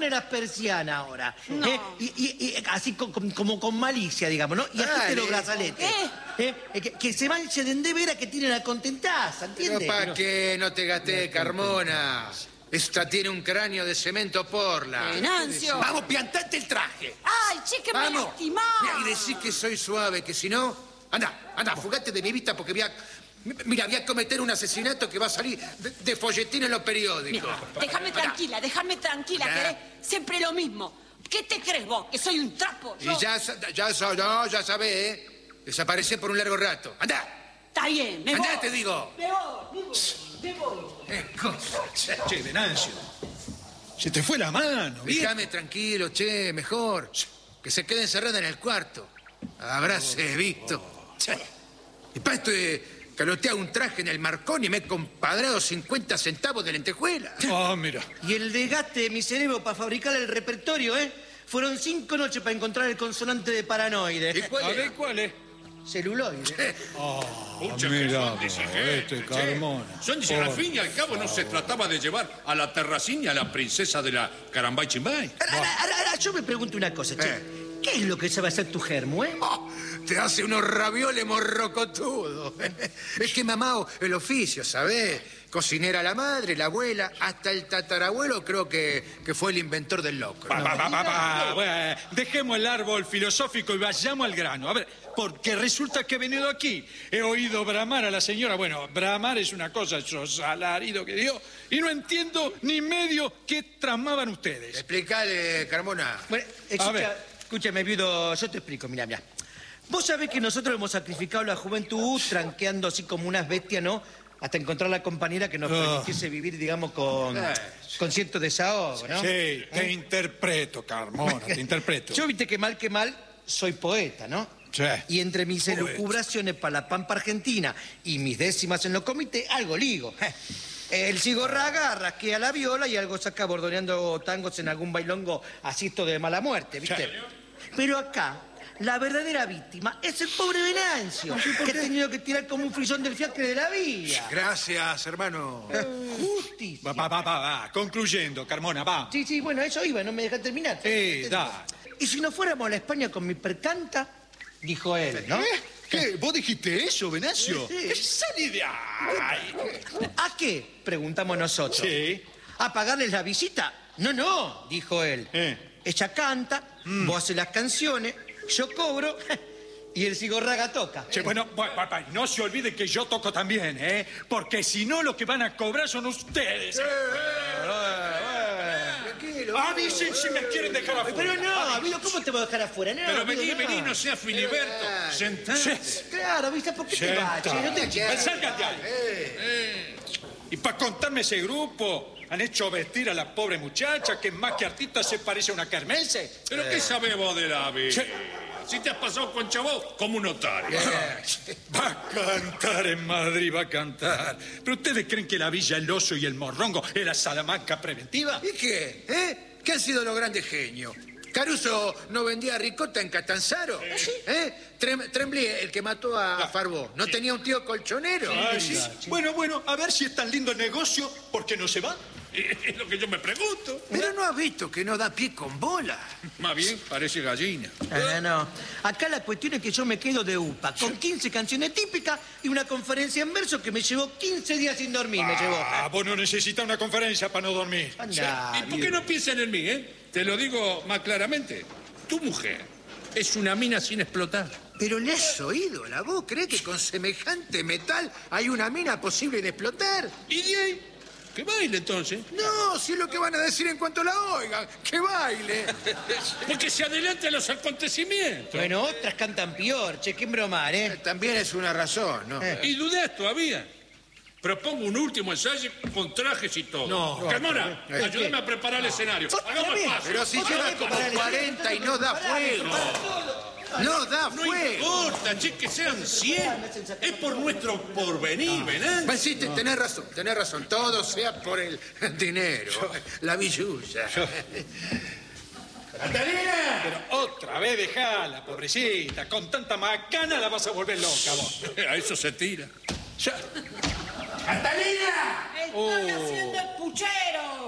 pone las persianas ahora. No. Y así como con malicia, digamos, ¿no? Y ajuste los brazaletes. Que se manchen de veras que tienen la contentaza, ¿entiendes? Pero ¿para qué no te gasté, Carmona? Esta tiene un cráneo de cemento porla. Venancio. Vamos, piantate el traje. Ay, che, que me Vamos. lastimás. Mira, y decís que soy suave, que si no... Anda, fugate de mi vista porque voy a cometer un asesinato que va a salir de folletín en los periódicos. Déjame tranquila, ¿querés? Siempre lo mismo. ¿Qué te crees vos? ¿Que soy un trapo? Y ya sabés, ¿eh? Desaparecé por un largo rato. ¡Anda! Está bien, me voy. ¡Andá, te digo! Me voy. Che, Venancio, se te fue la mano, ¿bien? Déjame tranquilo, che, mejor. Que se quede encerrada en el cuarto. Habráse visto. Che. Y para esto de calotear un traje en el Marconi y me he compadrado 50 centavos de lentejuela. Ah, mira. Y el desgaste de mi cerebro para fabricar el repertorio, ¿eh? Fueron 5 noches para encontrar el consonante de paranoide. ¿Y cuál es? ¿Cuál es? Celuloide. Mira, Carmona. Son al fin y al cabo no se trataba de llevar a la terracina a la princesa de la Carambay Chimbay. Ahora, yo me pregunto una cosa, che. ¿Qué es lo que sabe hacer tu germo, eh? Te hace unos ravioles morrocotudos. Es que mamá, el oficio, ¿sabés? Cocinera la madre, la abuela, hasta el tatarabuelo creo que fue el inventor del loco. Bueno, dejemos el árbol filosófico y vayamos al grano. A ver, porque resulta que he venido aquí. He oído bramar a la señora. Bueno, bramar es una cosa, esos alaridos que dio. Y no entiendo ni medio qué tramaban ustedes. Explícale, Carmona. Bueno, escúchame, viudo, yo te explico, mira. Vos sabés que nosotros hemos sacrificado la juventud tranqueando así como unas bestias, ¿no? Hasta encontrar la compañera que nos permitiese vivir, digamos, con cierto desahogo, ¿no? Sí, te interpreto, Carmona, te interpreto. Yo, viste que mal soy poeta, ¿no? Sí. Y entre mis elucubraciones para la Pampa Argentina y mis décimas en los comités, algo ligo. El cigorraga rasquea la viola y algo saca bordoneando tangos en algún bailongo asisto de mala muerte, ¿viste? Pero acá, la verdadera víctima es el pobre Venancio, que ha tenido que tirar como un frisón del fiacre de la vía. Gracias, hermano. Justicia. Va. Concluyendo, Carmona, va. Sí, bueno, eso iba, no me dejan terminar. Da. Y si no fuéramos a la España con mi percanta, dijo él, ¿no? ¿Qué? ¿Vos dijiste eso, Venancio? Sí. ¡Salí de ahí! ¿A qué? Preguntamos nosotros. Sí. ¿A pagarles la visita? No, dijo él. Ella canta, vos haces las canciones, yo cobro y el cigorraga toca. Che, bueno, no se olvide que yo toco también, ¿eh? Porque si no, lo que van a cobrar son ustedes. Tranquilo. Avisen si me quieren dejar afuera. Pero no, amigo, ¿cómo te voy a dejar afuera? No, Pero amigo, vení, no seas Filiberto. Sentate. Claro, ¿viste? ¿Por qué te vas? Che? No te... Sálgate ahí. Y para contarme ese grupo, han hecho vestir a la pobre muchacha que más que artista se parece a una kermesse. ¿Pero qué sabés vos de la vida? Si te has pasado con Chabó como un notario. Va a cantar en Madrid, va a cantar. ¿Pero ustedes creen que la Villa El Oso y el Morrongo era Salamanca preventiva? ¿Y qué? ¿Qué han sido los grandes genios? ¿Caruso no vendía ricota en Catanzaro? Sí. Tremblay, el que mató a Farbó, ¿no tenía un tío colchonero? Sí. Bueno, a ver si es tan lindo el negocio, ¿por qué no se va? Es lo que yo me pregunto. Pero no has visto que no da pie con bola. Más bien, parece gallina. No. Acá la cuestión es que yo me quedo de UPA, con 15 canciones típicas y una conferencia en verso que me llevó 15 días sin dormir, me llevó. Vos no necesitas una conferencia para no dormir. Anda, ¿Y por qué no piensan en mí, Te lo digo más claramente. Tu mujer es una mina sin explotar. Pero le has oído la voz. ¿Cree que con semejante metal hay una mina posible de explotar? ¿Y de ahí? Que baile, entonces. No, si es lo que van a decir en cuanto la oigan. ¡Que baile! Porque se adelante a los acontecimientos. Bueno, otras cantan peor, che, qué bromar, ¿eh? También es una razón, ¿no? Y dudás todavía. Propongo un último ensayo con trajes y todo. No. Carmona, ayúdame a preparar el escenario. Hagamos espacio. Pero si lleva como 40 y no da fuego. No da No fuego. importa, che, que sean 100. Es por nuestro porvenir, ¿verdad? Sí, tenés razón. Todo sea por el dinero. La billulla. ¡Catalina! Pero otra vez dejala, pobrecita. Con tanta macana la vas a volver loca, vos. A eso se tira. Ya. ¡Catalina! ¡Están haciendo el puchero!